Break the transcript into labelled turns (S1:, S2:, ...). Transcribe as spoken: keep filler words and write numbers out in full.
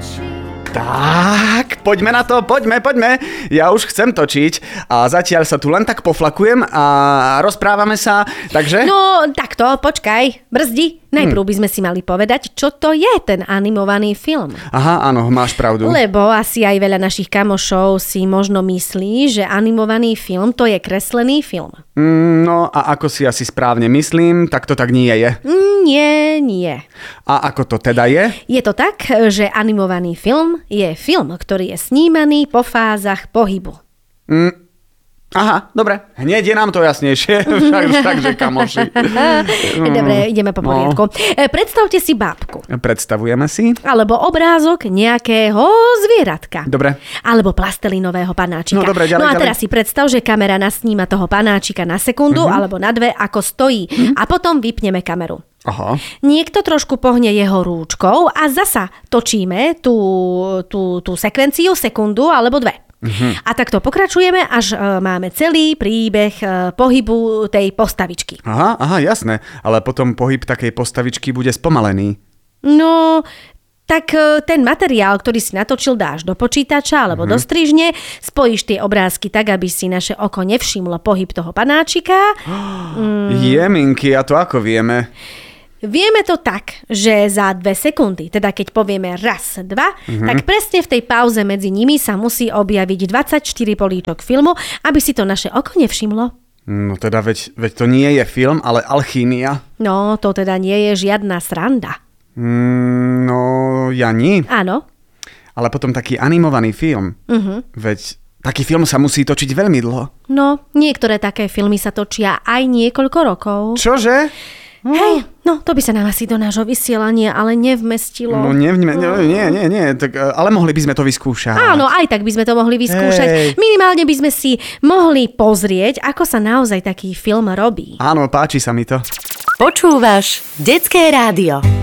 S1: Tak, poďme na to, poďme, poďme. Ja už chcem točiť a zatiaľ sa tu len tak poflakujem a rozprávame sa, takže...
S2: No, takto, počkaj, brzdi. Najprv by sme si mali povedať, čo to je ten animovaný film.
S1: Aha, áno, máš pravdu.
S2: Lebo asi aj veľa našich kamošov si možno myslí, že animovaný film to je kreslený film.
S1: Mm, no a ako si asi správne myslím, tak to tak nie je.
S2: Mm, nie, nie.
S1: A ako to teda je?
S2: Je to tak, že animovaný film je film, ktorý je snímaný po fázach pohybu.
S1: Mm. Aha, dobre. Hneď je nám to jasnejšie. Takže kamoši.
S2: Dobre, ideme po poriadku. No. Predstavte si bábku.
S1: Predstavujeme si.
S2: Alebo obrázok nejakého zvieratka.
S1: Dobre.
S2: Alebo plastelinového panáčika.
S1: No, dobre, ďalej,
S2: no a
S1: ďalej.
S2: teraz si predstav, že kamera nasníma toho panáčika na sekundu uh-huh. alebo na dve, ako stojí. Uh-huh. A potom vypneme kameru.
S1: Aha.
S2: Niekto trošku pohne jeho rúčkou a zasa točíme tú, tú, tú sekvenciu sekundu alebo dve. Uh-huh. A takto pokračujeme, až uh, máme celý príbeh uh, pohybu tej postavičky.
S1: Aha, aha, jasné. Ale potom pohyb takej postavičky bude spomalený.
S2: No, tak uh, ten materiál, ktorý si natočil, dáš do počítača alebo uh-huh. do strižne, spojíš tie obrázky tak, aby si naše oko nevšimlo pohyb toho panáčika.
S1: Mm. Jeminky, a to ako vieme?
S2: Vieme to tak, že za dve sekundy, teda keď povieme raz, dva, uh-huh. tak presne v tej pauze medzi nimi sa musí objaviť dvadsaťštyri políčok filmu, aby si to naše oko nevšimlo.
S1: No teda, veď, veď to nie je film, ale alchýmia.
S2: No, to teda nie je žiadna sranda.
S1: Mm, no, ja nie.
S2: Áno.
S1: Ale potom taký animovaný film. Uh-huh. Veď taký film sa musí točiť veľmi dlho.
S2: No, niektoré také filmy sa točia aj niekoľko rokov.
S1: Čože?
S2: No. Hej, no to by sa nám asi do nášho vysielania ale nevmestilo.
S1: No nevme, no. nie, nie, nie, tak, ale mohli by sme to vyskúšať.
S2: Áno, aj tak by sme to mohli vyskúšať.
S1: Hej.
S2: Minimálne by sme si mohli pozrieť, ako sa naozaj taký film robí.
S1: Áno, páči sa mi to.
S3: Počúvaš Detské rádio.